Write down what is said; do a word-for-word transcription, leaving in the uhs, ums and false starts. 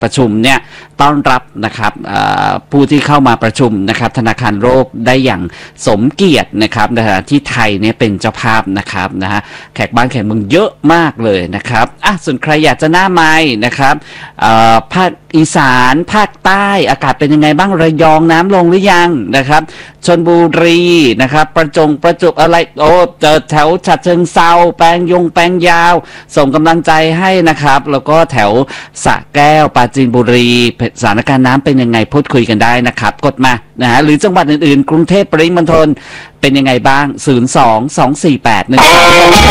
ประชุมเนี่ยต้อนรับนะครับผู้ที่เข้ามาประชุมนะครับธนาคารโลกได้อย่างสมเกียรตินะครับนะฮะที่ไทยเนี่ยเป็นเจ้าภาพนะครับนะฮะแขกบ้านแขกเมืองเยอะมากเลยนะครับอ่ะส่วนใครอยากจะหน้าไม้นะครับภาคอีสานภาคใต้อากาศเป็นยังไงบ้างระยองน้ำลงหรือยังนะครับชลบุรีนะครับประจงประจวบอะไรโอ้เจอแถวฉะเชิงเซาแปลงยงแปลงยาวส่งกำลังใจให้นะครับแล้วก็แถวสระแก้วปราจีนบุรีสถานการณ์น้ำเป็นยังไงพูดคุยกันได้นะครับกดมานะฮะหรือจังหวัดอื่นๆกรุงเทพปริมณฑลเป็นยังไงบ้างศูนย์ สอง สอง สี่ แปด หนึ่ง